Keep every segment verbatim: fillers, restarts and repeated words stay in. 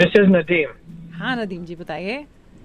This is Nadeem. हाँ नदीम जी बताइए।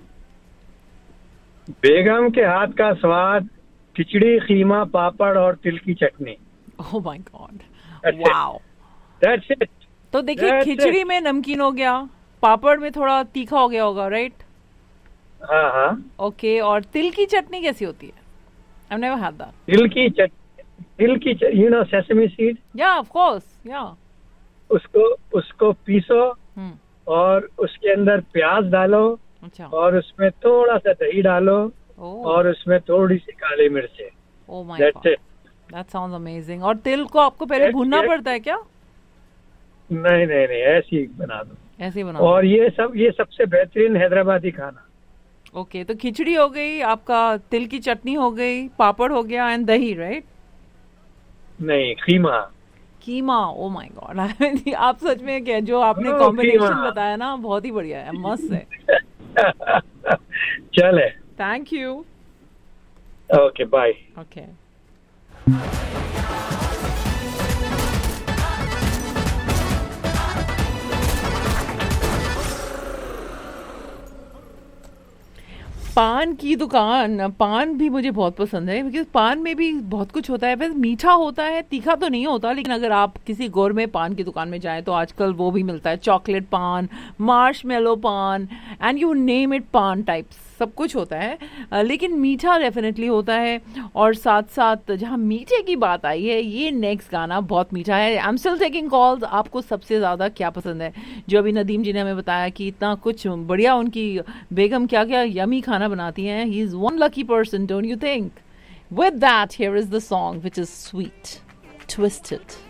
बेगम के हाथ का स्वाद, खिचड़ी, खीमा, पापड़ और तिल की चटनी। Oh my God, That's it. Wow. That's it. तो देखिए That's खिचड़ी it. में नमकीन हो गया, पापड़ में थोड़ा तीखा हो गया होगा, राइट? हाँ हाँ। ओके, और तिल की चटनी कैसी होती है? I've never had that. तिल की चट तिल की you know sesame seed. Yeah, of course, yeah. उसको उसको पीसो हम्म, और उसके अंदर प्याज डालो अच्छा। और उसमें थोड़ा सा दही डालो ओह, और उसमें थोड़ी सी काली मिर्च। Oh my that's God, it. that sounds amazing. और तिल को आपको पहले Yes, भूनना yes. पड़ता है क्या? नहीं नहीं नहीं, ऐसे ही बना दो। ऐसे ही बनाओ। और ये सब ये सबसे बेहतरीन हैदराबादी खाना। ओके, तो खिचड़ी हो गई, आपका तिल की चटनी हो गई, पापड़ हो गया एंड दही, राइट? नहीं, खीमा। कीमा, ओ माय गॉड। आप सच में क्या जो आपने Oh, कॉम्बिनेशन कीमा। बताया ना, बहुत ही बढ़िया है, मस्त है। चले, thank you. Okay bye. Okay, पान की दुकान। पान भी मुझे बहुत पसंद है, क्योंकि पान में भी बहुत कुछ होता है। वैसे मीठा होता है, तीखा तो नहीं होता, लेकिन अगर आप किसी गोरमे पान की दुकान में जाएं तो आजकल वो भी मिलता है, चॉकलेट पान, मार्शमेलो पान, एंड यू नेम इट, पान टाइप्स सब कुछ होता है। अ, लेकिन मीठा डेफिनेटली होता है। और साथ साथ जहाँ मीठे की बात आई है, ये नेक्स्ट गाना बहुत मीठा है। I am still taking calls. आपको सबसे ज़्यादा क्या पसंद है? जो अभी नदीम जी ने हमें बताया कि इतना कुछ बढ़िया उनकी बेगम क्या क्या यमी खाना बनाती हैं। He is one lucky person, don't you think? With that here is the song which is sweet twisted.